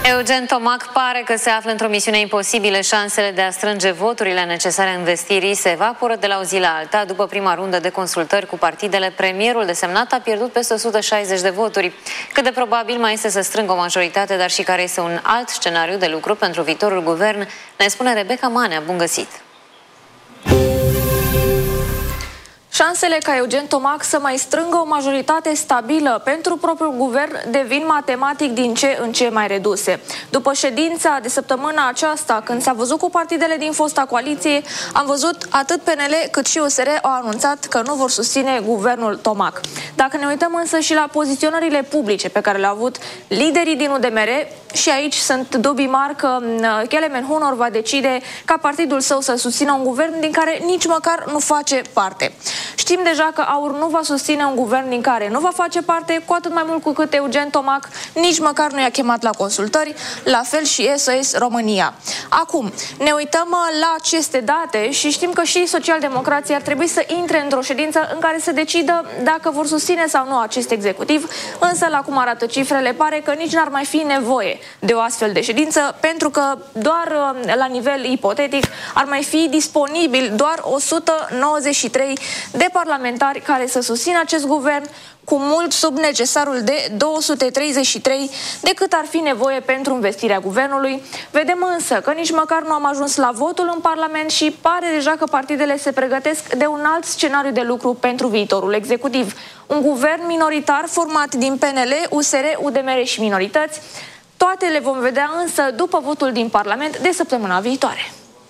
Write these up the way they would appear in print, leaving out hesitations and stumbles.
Eugen Tomac pare că se află într-o misiune imposibilă. Șansele de a strânge voturile necesare investirii se evaporă de la o zi la alta. După prima rundă de consultări cu partidele, premierul desemnat a pierdut peste 160 de voturi. Cât de probabil mai este să strângă o majoritate, dar și care este un alt scenariu de lucru pentru viitorul guvern, ne spune Rebecca Manea. Bun găsit! Șansele ca Eugen Tomac să mai strângă o majoritate stabilă pentru propriul guvern devin matematic din ce în ce mai reduse. După ședința de săptămâna aceasta, când s-a văzut cu partidele din fosta coaliție, am văzut atât PNL cât și USR au anunțat că nu vor susține guvernul Tomac. Dacă ne uităm însă și la poziționările publice pe care le-au avut liderii din UDMR, și aici sunt dubii mari că Kelemen Hunor va decide ca partidul său să susțină un guvern din care nici măcar nu face parte. Știm deja că AUR nu va susține un guvern din care nu va face parte, cu atât mai mult cu cât Eugen Tomac nici măcar nu i-a chemat la consultări, la fel și SOS România. Acum, ne uităm la aceste date și știm că și socialdemocrații ar trebui să intre într-o ședință în care să decidă dacă vor susține sau nu acest executiv, însă la cum arată cifrele, pare că nici n-ar mai fi nevoie de o astfel de ședință, pentru că doar la nivel ipotetic ar mai fi disponibil doar 193 de parlamentari care să susțină acest guvern, cu mult sub necesarul de 233 de cât ar fi nevoie pentru investirea guvernului. Vedem însă că nici măcar nu am ajuns la votul în Parlament și pare deja că partidele se pregătesc de un alt scenariu de lucru pentru viitorul executiv. Un guvern minoritar format din PNL, USR, UDMR și minorități. Toate le vom vedea însă după votul din Parlament de săptămâna viitoare.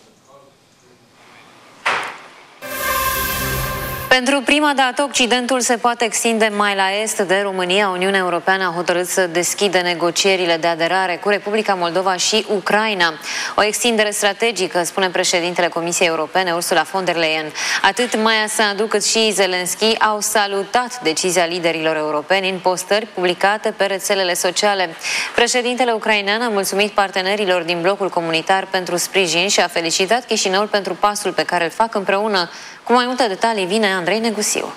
Pentru prima dată, Occidentul se poate extinde mai la est de România. Uniunea Europeană a hotărât să deschidă negocierile de aderare cu Republica Moldova și Ucraina. O extindere strategică, spune președintele Comisiei Europene, Ursula von der Leyen. Atât Maia Sandu cât și Zelensky au salutat decizia liderilor europeni în postări publicate pe rețelele sociale. Președintele ucrainean a mulțumit partenerilor din blocul comunitar pentru sprijin și a felicitat Chișinăul pentru pasul pe care îl fac împreună. Cu mai multe detalii vine Andrei Negusiu.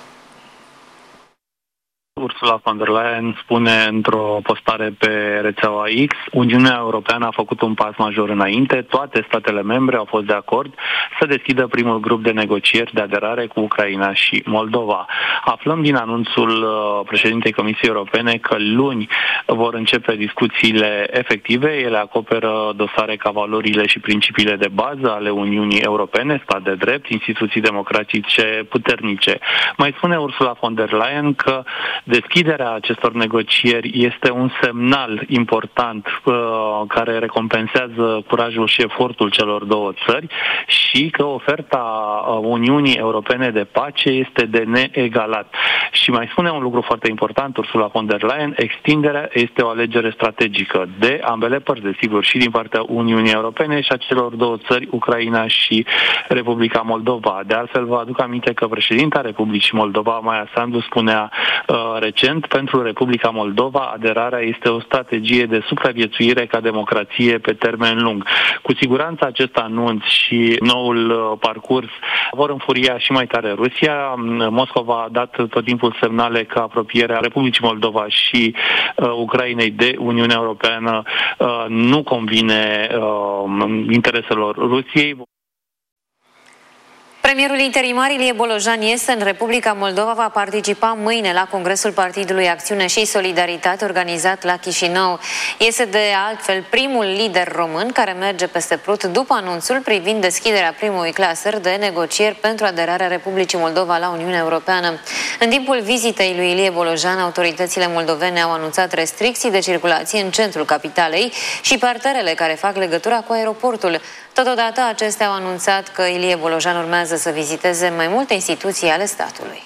Ursula von der Leyen spune într-o postare pe rețeaua X: Uniunea Europeană a făcut un pas major înainte, toate statele membre au fost de acord să deschidă primul grup de negocieri de aderare cu Ucraina și Moldova. Aflăm din anunțul președintei Comisiei Europene că luni vor începe discuțiile efective. Ele acoperă dosare ca valorile și principiile de bază ale Uniunii Europene, stat de drept, instituții democratice puternice. Mai spune Ursula von der Leyen că deschiderea acestor negocieri este un semnal important care recompensează curajul și efortul celor două țări și că oferta Uniunii Europene de pace este de neegalat. Și mai spune un lucru foarte important Ursula von der Leyen: extinderea este o alegere strategică de ambele părți, desigur, și din partea Uniunii Europene și a celor două țări, Ucraina și Republica Moldova. De altfel, vă aduc aminte că președinta Republicii Moldova, Maia Sandu, spunea recent: pentru Republica Moldova aderarea este o strategie de supraviețuire ca democrație pe termen lung. Cu siguranță acest anunț și noul parcurs vor înfuria și mai tare Rusia. Moscova a dat tot timpul semnale că apropierea Republicii Moldova și Ucrainei de Uniunea Europeană nu convine intereselor Rusiei. Premierul interimar Ilie Bolojan este în Republica Moldova, va participa mâine la Congresul Partidului Acțiune și Solidaritate organizat la Chișinău. Este de altfel primul lider român care merge peste Prut după anunțul privind deschiderea primului cluster de negocieri pentru aderarea Republicii Moldova la Uniunea Europeană. În timpul vizitei lui Ilie Bolojan, autoritățile moldovene au anunțat restricții de circulație în centrul capitalei și pe arterele care fac legătura cu aeroportul. Totodată, acestea au anunțat că Ilie Bolojan urmează să viziteze mai multe instituții ale statului.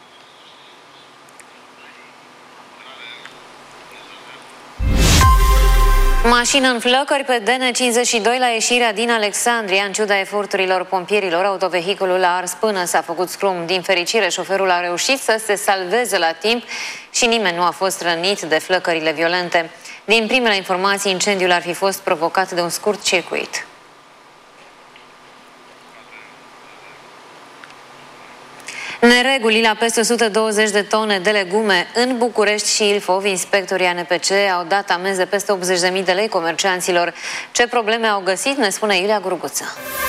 Mașină în flăcări pe DN52 la ieșirea din Alexandria. În ciuda eforturilor pompierilor, autovehiculul a ars până s-a făcut scrum. Din fericire, șoferul a reușit să se salveze la timp și nimeni nu a fost rănit de flăcările violente. Din primele informații, incendiul ar fi fost provocat de un scurt circuit. Nereguli la peste 120 de tone de legume în București și Ilfov. Inspectorii ANPC au dat amenzi de peste 80.000 de lei comercianților. Ce probleme au găsit, ne spune Iulia Gurguță.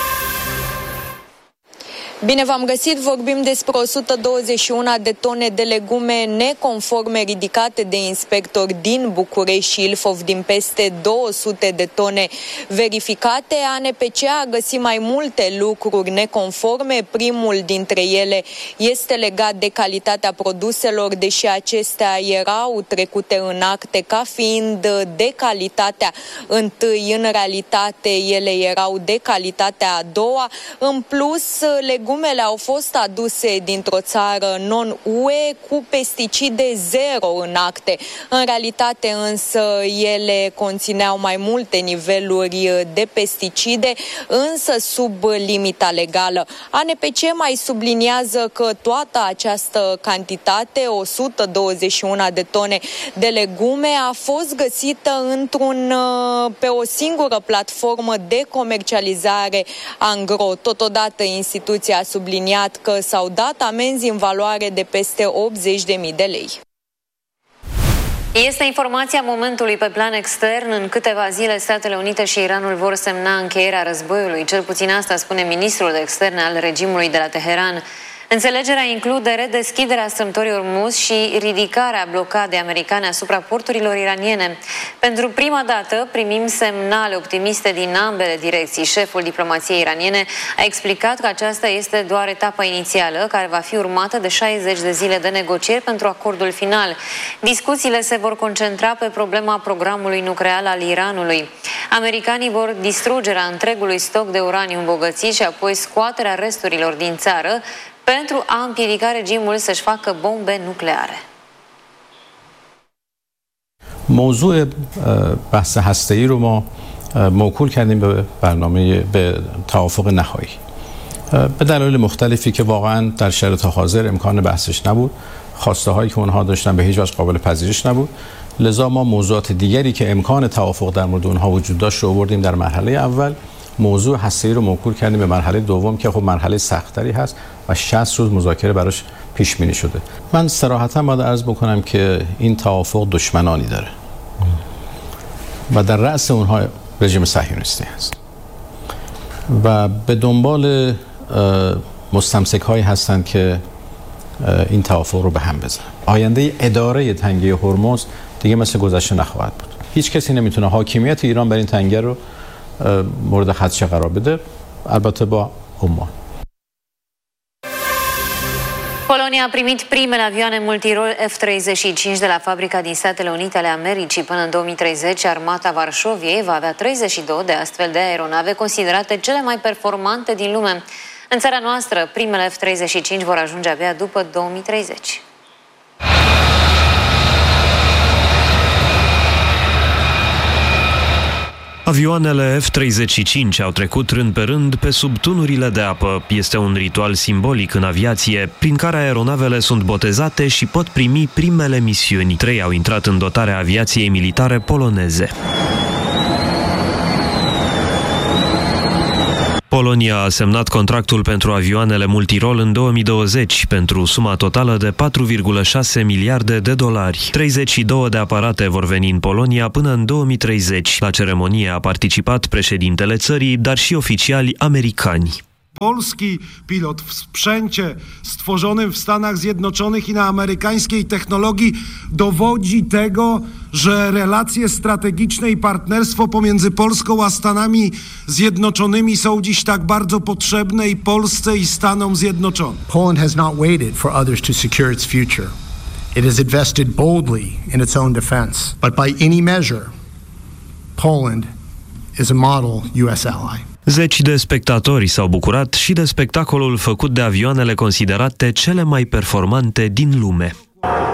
Bine v-am găsit, vorbim despre 121 de tone de legume neconforme ridicate de inspectori din București și Ilfov din peste 200 de tone verificate. ANPC a găsit mai multe lucruri neconforme. Primul dintre ele este legat de calitatea produselor, deși acestea erau trecute în acte ca fiind de calitatea întâi, în realitate ele erau de calitatea a doua. În plus, legumele au fost aduse dintr-o țară non-UE cu pesticide zero în acte. În realitate însă ele conțineau mai multe niveluri de pesticide, însă sub limita legală. ANPC mai subliniază că toată această cantitate, 121 de tone de legume, a fost găsită pe o singură platformă de comercializare angro. Totodată instituția a subliniat că s-au dat amenzi în valoare de peste 80.000 de lei. Este informația momentului pe plan extern. În câteva zile, Statele Unite și Iranul vor semna încheierea războiului. Cel puțin asta spune ministrul de externe al regimului de la Teheran. Înțelegerea include redeschiderea strâmtorii Ormuz și ridicarea blocadei americane asupra porturilor iraniene. Pentru prima dată primim semnale optimiste din ambele direcții. Șeful diplomației iraniene a explicat că aceasta este doar etapa inițială, care va fi urmată de 60 de zile de negocieri pentru acordul final. Discuțiile se vor concentra pe problema programului nuclear al Iranului. Americanii vor distrugerea întregului stoc de uraniu îmbogățit și apoi scoaterea resturilor din țară pentru a împiedica regimul să-și facă bombe nucleare. موضوع بحث هسته‌ای رو ما موکول کردیم به توافق نهایی به دلایل مختلفی که واقعا در شرایط حاضر امکان بحثش نبود. خواسته هایی که اونها داشتن به هیچ وجه قابل پذیرش نبود. لذا ما موضوعات دیگری که امکان توافق در مورد اونها وجود داشت رو آوردیم در مرحله اول. موضوع هسته‌ای رو موکول کردیم به مرحله دوم که خب مرحله سخت‌تری هست و 60 روز مذاکره براش پیش بینی شده. من صراحتاً باید عرض بکنم که این توافق دشمنانی داره و در رأس اونها رژیم صهیونیستی هست و به دنبال مستمسک‌هایی هستند که این توافق رو به هم بزنن. آینده اداره تنگه هرمز دیگه مثل گذشته نخواهد بود. هیچ کسی نمیتونه حاکمیت ایران بر این تنگه رو مورد خدشه قرار بده، البته با عمان. Polonia a primit primele avioane multirol F-35 de la fabrica din Statele Unite ale Americii. Până în 2030, armata Varșoviei va avea 32 de astfel de aeronave considerate cele mai performante din lume. În țara noastră, primele F-35 vor ajunge abia după 2030. Avioanele F-35 au trecut rând pe rând pe sub tunurile de apă. Este un ritual simbolic în aviație, prin care aeronavele sunt botezate și pot primi primele misiuni. 3 au intrat în dotarea aviației militare poloneze. Polonia a semnat contractul pentru avioanele multirol în 2020 pentru suma totală de 4,6 miliarde de dolari. 32 de aparate vor veni în Polonia până în 2030. La ceremonie a participat președintele țării, dar și oficiali americani. Polski pilot w sprzęcie stworzonym w Stanach Zjednoczonych i na amerykańskiej technologii dowodzi tego, że relacje strategiczne i partnerstwo pomiędzy Polską a Stanami Zjednoczonymi są dziś tak bardzo potrzebne i Polsce i Stanom Zjednoczonym. Poland has not waited for others to secure its future. It has invested boldly in its own defense. But by any measure, Poland is a model U.S. ally. Zeci de spectatori s-au bucurat și de spectacolul făcut de avioanele considerate cele mai performante din lume.